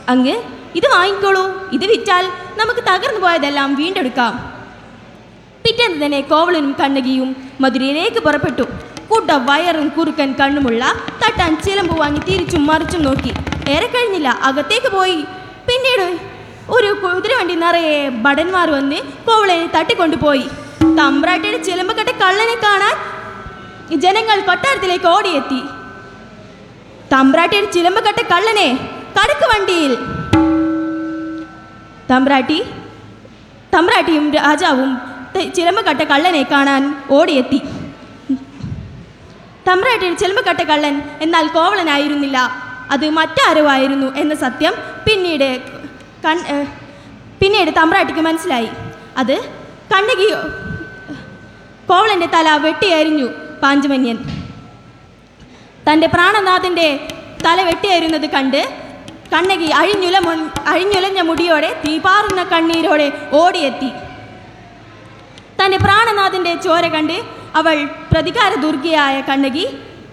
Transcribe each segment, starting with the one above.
അങ്ങ് ഇത് വാങ്ങിക്കോളൂ, ഇത് വിറ്റാൽ നമുക്ക് തകർന്നു പോയതെല്ലാം വീണ്ടെടുക്കാം. പിറ്റേന്ന് തന്നെ കോവളനും കണ്ണകിയും മധുരയിലേക്ക് പുറപ്പെട്ടു. കൂട്ട വയറും കുറുക്കൻ കണ്ണുമുള്ള തട്ടാൻ ചിലമ്പ് വാങ്ങി തിരിച്ചും മറിച്ചും നോക്കി. ഏറെ കഴിഞ്ഞില്ല, അകത്തേക്ക് പോയി. പിന്നീട് ഒരു കുതിരവണ്ടി നിറയെ ഭടന്മാർ വന്ന് കോവളനെ തട്ടിക്കൊണ്ടുപോയി. തമ്പ്രാട്ടിയുടെ ചിലമ്പ് കെട്ട കള്ളനെ കാണാൻ ജനങ്ങൾ കൊട്ടാരത്തിലേക്ക് ഓടിയെത്തി. തമ്പ്രാട്ടിയുടെ ചിലമ്പ് കെട്ട കള്ളനെ കടക്ക് വണ്ടിയിൽ. തമ്പ്രാട്ടിയും രാജാവും ചിലമ്പ് കെട്ട കള്ളനെ കാണാൻ ഓടിയെത്തി. തമ്പ്രാട്ടിയുടെ ചിലമ്പ് കെട്ട കള്ളൻ എന്നാൽ കോവളനായിരുന്നില്ല, അത് മറ്റാരോ ആയിരുന്നു എന്ന സത്യം പിന്നീട് തമ്പ്രാട്ടിക്ക് മനസ്സിലായി. അത് കണ്ണകി കോവളൻ്റെ തല വെട്ടിയരിഞ്ഞു. പാഞ്ചമന്യൻ തൻ്റെ പ്രാണനാഥൻ്റെ തല വെട്ടിയരുന്നത് കണ്ട് കണ്ണകി അഴിഞ്ഞുലഞ്ഞ മുടിയോടെ തീപാറുന്ന കണ്ണീരോടെ ഓടിയെത്തി. തൻ്റെ പ്രാണനാഥൻ്റെ ചോര കണ്ട് അവൾ പ്രതികാര ദുർഗയായ കണ്ണകി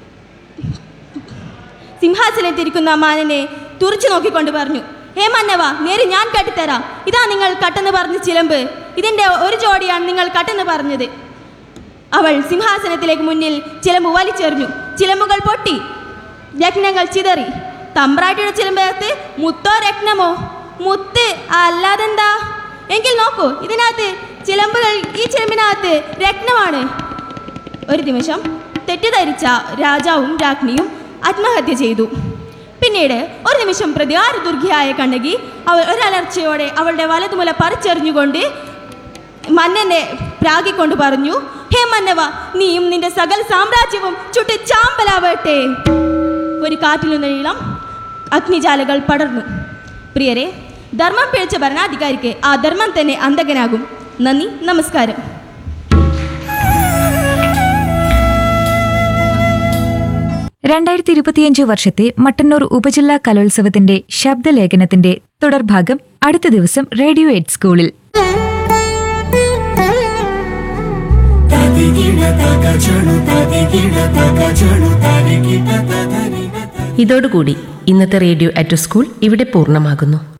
സിംഹാസനത്തിരിക്കുന്ന മാനനെ തുറച്ചു നോക്കിക്കൊണ്ട് പറഞ്ഞു, ഹേ മന്നവ, നേരെ ഞാൻ കട്ടിത്തരാം. ഇതാ നിങ്ങൾ കട്ടെന്ന് പറഞ്ഞ ചിലമ്പ്, ഇതിൻ്റെ ഒരു ജോഡിയാണ് നിങ്ങൾ കട്ടെന്ന് പറഞ്ഞത്. അവൾ സിംഹാസനത്തിലേക്ക് മുന്നിൽ ചിലമ്പ് വലിച്ചെറിഞ്ഞു. ചിലമ്പുകൾ പൊട്ടി, രത്നങ്ങൾ ചിതറി. തമ്പ്രാട്ടിയുടെ ചിലമ്പകത്ത് മുത്തോ രത്നമോ? മുത്ത് അല്ലാതെന്താ? എങ്കിൽ നോക്കൂ, ഇതിനകത്ത് ചിലമ്പുകൾ, ഈ ചിലമ്പിനകത്ത് രത്നമാണ്. ഒരു നിമിഷം തെറ്റിദ്ധരിച്ച രാജാവും രാജ്ഞിയും ആത്മഹത്യ ചെയ്തു. പിന്നീട് ഒരു നിമിഷം പ്രതികാര ദുർഗയായ കണ്ണകി അവൾ ഒരലർച്ചയോടെ അവളുടെ വലതുമുല പറിച്ചെറിഞ്ഞുകൊണ്ട് മന്നനെ പ്രാഗിക്കൊണ്ട് പറഞ്ഞു, ഹേ മന്നവ, നീയും നിന്റെ സകല സാമ്രാജ്യവും ചുട്ടി ചാമ്പലാവട്ടെ. ഒരു കാറ്റിലുനീളം അഗ്നിജാലകൾ പടർന്നു. പ്രിയരെ, ധർമ്മം പിഴച്ച ഭരണാധികാരിക്ക് ആ ധർമ്മം തന്നെ അന്തകനാകും. നന്ദി, നമസ്കാരം. വർഷത്തെ മട്ടന്നൂർ ഉപജില്ലാ കലോത്സവത്തിന്റെ ശബ്ദലേഖനത്തിന്റെ തുടർഭാഗം അടുത്ത ദിവസം റേഡിയോ 8 സ്കൂളിൽ. ഇതോടുകൂടി ഇന്നത്തെ റേഡിയോ 8 സ്കൂൾ ഇവിടെ പൂർണ്ണമാകുന്നു.